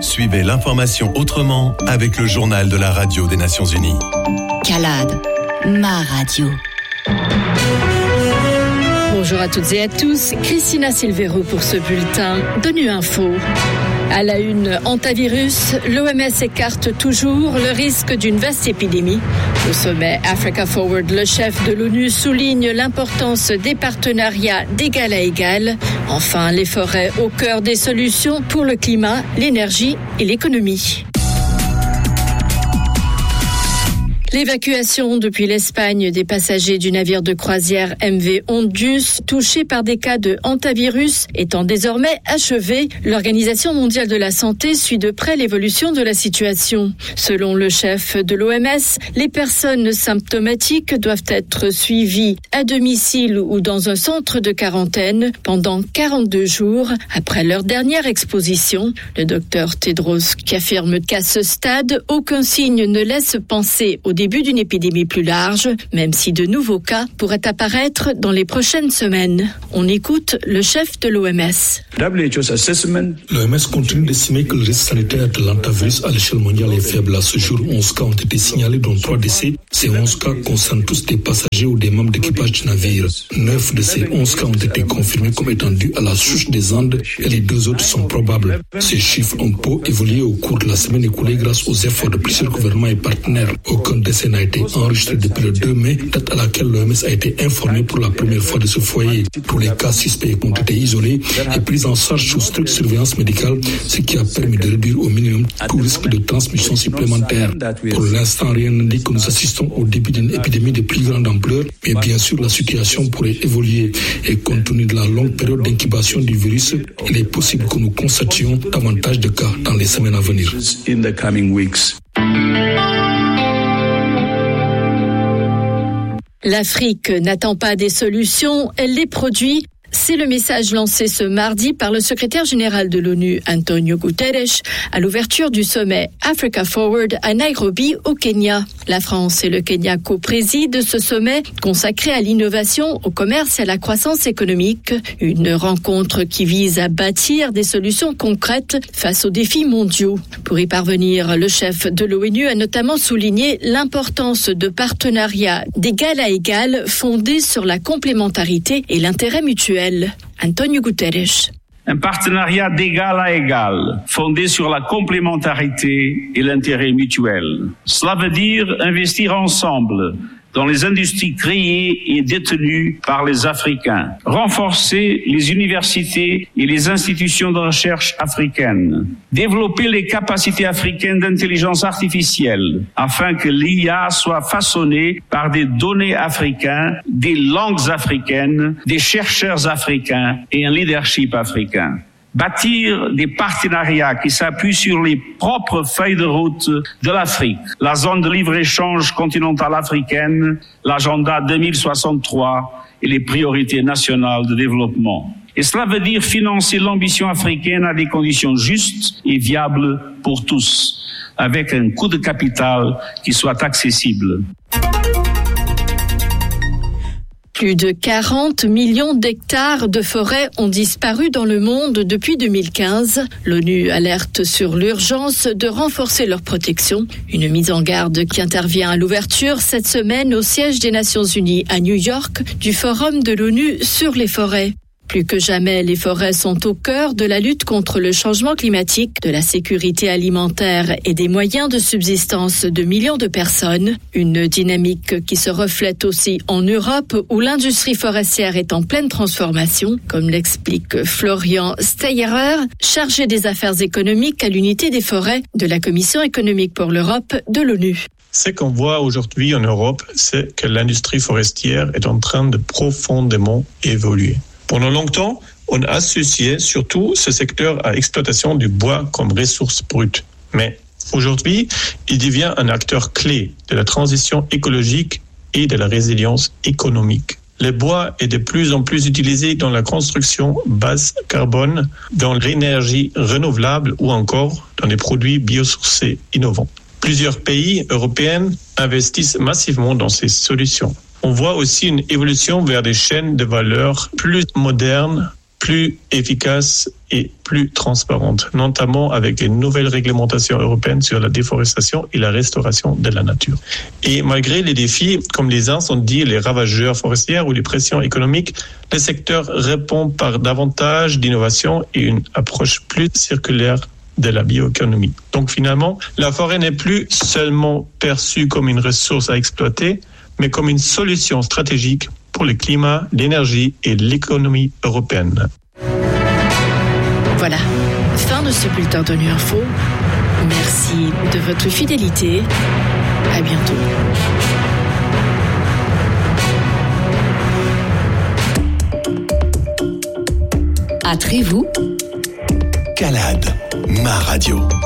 Suivez l'information autrement avec le journal de la radio des Nations Unies. CALAD, ma radio. Bonjour à toutes et à tous, Christina Silvero pour ce bulletin d'ONU Info. À la une, hantavirus, l'OMS écarte toujours le risque d'une vaste épidémie. Au sommet Africa Forward, le chef de l'ONU souligne l'importance des partenariats d'égal à égal. Enfin, les forêts au cœur des solutions pour le climat, l'énergie et l'économie. L'évacuation depuis l'Espagne des passagers du navire de croisière MV Ondius touchés par des cas de hantavirus étant désormais achevée, l'Organisation mondiale de la santé suit de près l'évolution de la situation. Selon le chef de l'OMS, les personnes symptomatiques doivent être suivies à domicile ou dans un centre de quarantaine pendant 42 jours après leur dernière exposition. Le docteur Tedros qui affirme qu'à ce stade, aucun signe ne laisse penser au début d'une épidémie plus large, même si de nouveaux cas pourraient apparaître dans les prochaines semaines. On écoute le chef de l'OMS. L'OMS continue d'estimer que le risque sanitaire de l'hantavirus à l'échelle mondiale est faible. À ce jour, 11 cas ont été signalés, dont 3 décès. Ces 11 cas concernent tous des passagers ou des membres d'équipage du navire. 9 de ces 11 cas ont été confirmés comme étant dus à la souche des Andes et les 2 autres sont probables. Ces chiffres ont peu évolué au cours de la semaine écoulée grâce aux efforts de plusieurs gouvernements et partenaires. Aucun décès n'a été enregistré depuis le 2 mai, date à laquelle l'OMS a été informée pour la première fois de ce foyer. Tous les cas suspects ont été isolés et pris en charge sous stricte surveillance médicale, ce qui a permis de réduire au minimum tout risque de transmission supplémentaire. Pour l'instant, rien n'indique que nous assistons au début d'une épidémie de plus grande ampleur, mais bien sûr la situation pourrait évoluer. Et compte tenu de la longue période d'incubation du virus, il est possible que nous constations davantage de cas dans les semaines à venir. L'Afrique n'attend pas des solutions, elle les produit. C'est le message lancé ce mardi par le secrétaire général de l'ONU, Antonio Guterres, à l'ouverture du sommet Africa Forward à Nairobi, au Kenya. La France et le Kenya co-président ce sommet consacré à l'innovation, au commerce et à la croissance économique. Une rencontre qui vise à bâtir des solutions concrètes face aux défis mondiaux. Pour y parvenir, le chef de l'ONU a notamment souligné l'importance de partenariats d'égal à égal fondés sur la complémentarité et l'intérêt mutuel. Antonio Guterres. Un partenariat d'égal à égal, fondé sur la complémentarité et l'intérêt mutuel. Cela veut dire investir ensemble dans les industries créées et détenues par les Africains, renforcer les universités et les institutions de recherche africaines, développer les capacités africaines d'intelligence artificielle afin que l'IA soit façonnée par des données africaines, des langues africaines, des chercheurs africains et un leadership africain. Bâtir des partenariats qui s'appuient sur les propres feuilles de route de l'Afrique, la zone de libre-échange continentale africaine, l'agenda 2063 et les priorités nationales de développement. Et cela veut dire financer l'ambition africaine à des conditions justes et viables pour tous, avec un coût de capital qui soit accessible. Plus de 40 millions d'hectares de forêts ont disparu dans le monde depuis 2015. L'ONU alerte sur l'urgence de renforcer leur protection. Une mise en garde qui intervient à l'ouverture cette semaine au siège des Nations Unies à New York du Forum de l'ONU sur les forêts. Plus que jamais, les forêts sont au cœur de la lutte contre le changement climatique, de la sécurité alimentaire et des moyens de subsistance de millions de personnes. Une dynamique qui se reflète aussi en Europe où l'industrie forestière est en pleine transformation, comme l'explique Florian Steyerer, chargé des affaires économiques à l'unité des forêts de la Commission économique pour l'Europe de l'ONU. Ce qu'on voit aujourd'hui en Europe, c'est que l'industrie forestière est en train de profondément évoluer. Pendant longtemps, on a associé surtout ce secteur à l'exploitation du bois comme ressource brute. Mais aujourd'hui, il devient un acteur clé de la transition écologique et de la résilience économique. Le bois est de plus en plus utilisé dans la construction basse carbone, dans l'énergie renouvelable ou encore dans des produits biosourcés innovants. Plusieurs pays européens investissent massivement dans ces solutions. On voit aussi une évolution vers des chaînes de valeur plus modernes plus efficace et plus transparente, notamment avec les nouvelles réglementations européennes sur la déforestation et la restauration de la nature. Et malgré les défis, comme les uns sont dit, les ravageurs forestiers ou les pressions économiques, le secteur répond par davantage d'innovation et une approche plus circulaire de la bioéconomie. Donc finalement, la forêt n'est plus seulement perçue comme une ressource à exploiter, mais comme une solution stratégique pour le climat, l'énergie et l'économie européenne. Voilà, fin de ce bulletin d'ONU Info. Merci de votre fidélité. À bientôt. À Trévoux. Calade, ma radio.